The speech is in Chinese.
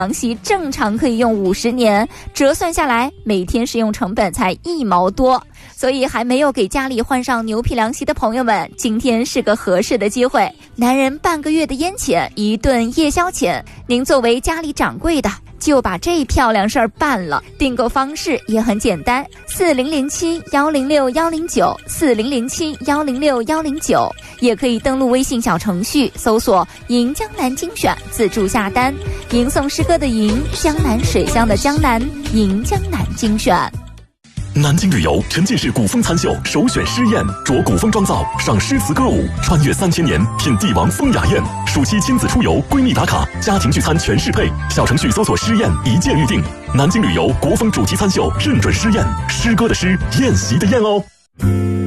凉席正常可以用50年，折算下来每天使用成本才1毛多。所以还没有给家里换上牛皮凉席的朋友们，今天是个合适的机会。男人半个月的烟钱，1顿夜宵钱，您作为家里掌柜的就把这漂亮事儿办了。订购方式也很简单，4007-106-109，4007-106-109，也可以登录微信小程序搜索银江南精选，自助下单。吟诵诗歌的吟，江南水乡的江南，银江南精选。 南京旅游沉浸式古风餐秀首选诗宴，着古风妆造，赏诗词歌舞，穿越3000年，品帝王风雅宴。暑期亲子出游，闺蜜打卡，家庭聚餐全适配。小程序搜索诗宴，一键预定。南京旅游国风主题餐秀，认准诗宴，诗歌的诗，宴席的宴哦。